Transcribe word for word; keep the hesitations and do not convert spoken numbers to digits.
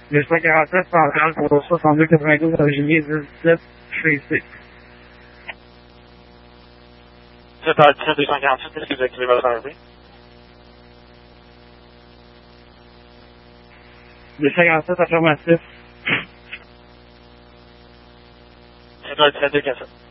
deux cent quarante-sept Central pour soixante-deux quatre-vingt-douze Originier dix-sept Tracy. sept heures dix-sept, deux cent quarante-sept, est-ce que vous activez votre R V? deux cent quarante-sept affirmatif. sept heures dix-sept, deux cent quarante-sept.